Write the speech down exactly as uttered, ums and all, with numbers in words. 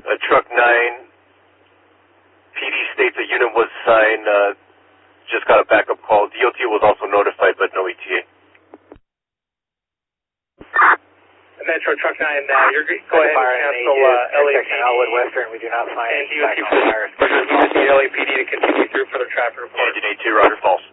uh, Truck nine, P D states a unit was assigned, uh, just got a backup call. D O T was also notified, but no E T A. Metro Truck nine, uh, you're go ahead and cancel uh, L A P D. Elwood Western, we do not find and D O T for virus. We just need L A P D to continue through for the traffic report. Engine eight two, Roger, false.